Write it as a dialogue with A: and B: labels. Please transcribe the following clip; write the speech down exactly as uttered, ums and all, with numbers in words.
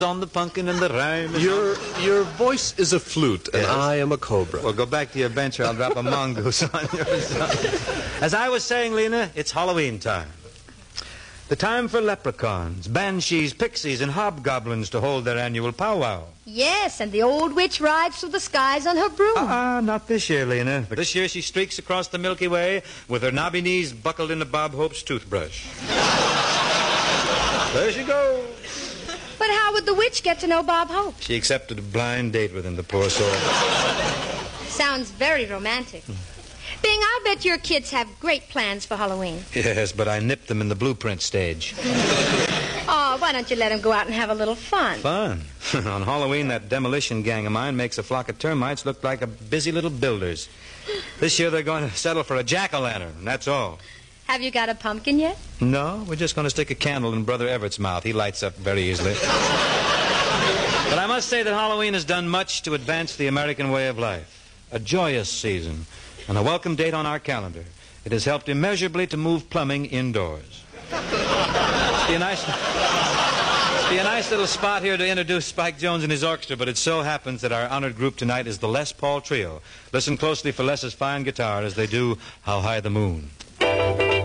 A: on the pumpkin and the rhyme.
B: Your your voice is a flute, and
A: Yes.
B: I am a cobra.
A: Well, go back to your bench or I'll drop a mongoose on you. As I was saying, Lena, it's Halloween time. The time for leprechauns, banshees, pixies, and hobgoblins to hold their annual powwow.
C: Yes, and the old witch rides through the skies on her broom.
A: Ah, uh, not this year, Lena. This year she streaks across the Milky Way with her knobby knees buckled into Bob Hope's toothbrush. There she goes.
C: But how would the witch get to know Bob Hope?
A: She accepted a blind date with him, the poor soul.
C: Sounds very romantic. Bing, I'll bet your kids have great plans for Halloween.
A: Yes, but I nipped them in the blueprint stage.
C: Oh, why don't you let them go out and have a little fun?
A: Fun? On Halloween, that demolition gang of mine makes a flock of termites look like a busy little builders. This year they're going to settle for a jack-o'-lantern, and that's all.
C: Have you got a pumpkin yet?
A: No, we're just going to stick a candle in Brother Everett's mouth. He lights up very easily. But I must say that Halloween has done much to advance the American way of life. A joyous season and a welcome date on our calendar. It has helped immeasurably to move plumbing indoors. It'd be a nice, it'd be a nice little spot here to introduce Spike Jones and his orchestra, but it so happens that our honored group tonight is the Les Paul Trio. Listen closely for Les's fine guitar as they do How High the Moon.